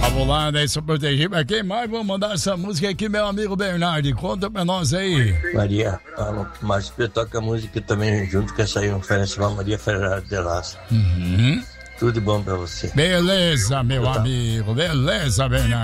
Vamos lá, né? Isso proteger. Pra quem mais? Vou mandar essa música aqui, meu amigo Bernardo. Conta pra nós aí. Maria, mas toca a música também junto com essa aí, oferece uma Maria Ferrara de Laço. Uhum. Tudo de bom pra você. Beleza, meu amigo. Beleza, Bernardo.